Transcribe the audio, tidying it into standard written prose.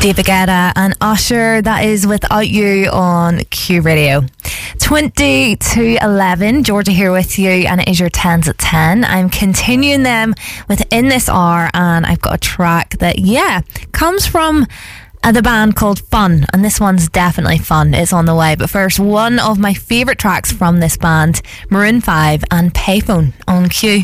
David Guetta and Usher, that is Without You on Q Radio. 20 to 11, Georgia here with you, and it is your 10s at 10. I'm continuing them within this hour, and I've got a track that, comes from the band called Fun, and this one's definitely fun. It's on the way. But first, one of my favourite tracks from this band, Maroon 5 and Payphone on Q.